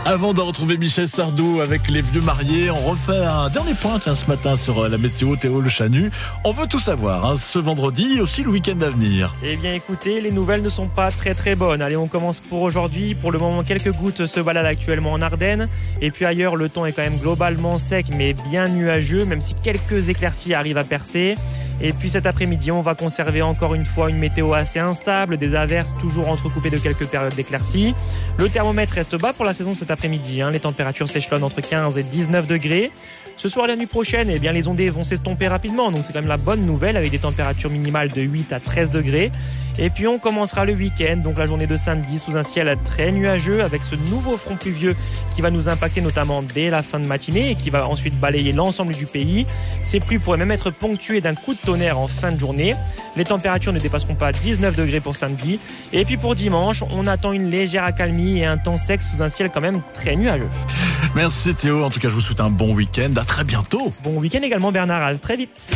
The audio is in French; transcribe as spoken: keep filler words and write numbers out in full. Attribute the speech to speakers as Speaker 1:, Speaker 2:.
Speaker 1: Avant de retrouver Michel Sardou avec les vieux mariés, on refait un dernier point hein, ce matin sur la météo. Théo Le Chanu, on veut tout savoir hein, ce vendredi et aussi le week-end à venir.
Speaker 2: Eh bien écoutez, les nouvelles ne sont pas très très bonnes. Allez, on commence pour aujourd'hui. Pour le moment, quelques gouttes se baladent actuellement en Ardennes. Et puis ailleurs, le temps est quand même globalement sec mais bien nuageux, même si quelques éclaircies arrivent à percer. Et puis cet après-midi, on va conserver encore une fois une météo assez instable, des averses toujours entrecoupées de quelques périodes d'éclaircies. Le thermomètre reste bas pour la saison cet après-midi. Hein. Les températures s'échelonnent entre quinze et dix-neuf degrés. Ce soir et la nuit prochaine, eh bien, les ondées vont s'estomper rapidement. Donc c'est quand même la bonne nouvelle avec des températures minimales de huit à treize degrés. Et puis on commencera le week-end, donc la journée de samedi sous un ciel très nuageux avec ce nouveau front pluvieux qui va nous impacter notamment dès la fin de matinée et qui va ensuite balayer l'ensemble du pays. Ces pluies pourraient même être ponctuées d'un coup de tonnerre en fin de journée. Les températures ne dépasseront pas dix-neuf degrés pour samedi. Et puis pour dimanche, on attend une légère accalmie et un temps sec sous un ciel quand même très nuageux.
Speaker 1: Merci Théo, en tout cas je vous souhaite un bon week-end, à très bientôt.
Speaker 2: Bon week-end également Bernard, à très vite.